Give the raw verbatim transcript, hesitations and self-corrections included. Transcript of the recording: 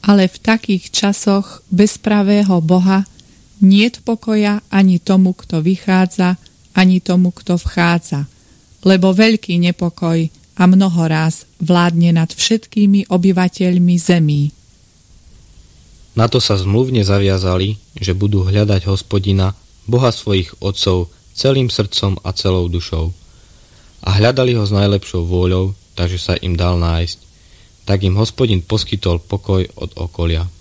Ale v takých časoch bezpravého Boha niet pokoja ani tomu, kto vychádza, ani tomu, kto vchádza, lebo veľký nepokoj a mnohoráz vládne nad všetkými obyvateľmi zemí. Na to sa zmluvne zaviazali, že budú hľadať Hospodina, Boha svojich otcov, celým srdcom a celou dušou. A hľadali ho s najlepšou vôľou, takže sa im dal nájsť. Tak im Hospodin poskytol pokoj od okolia.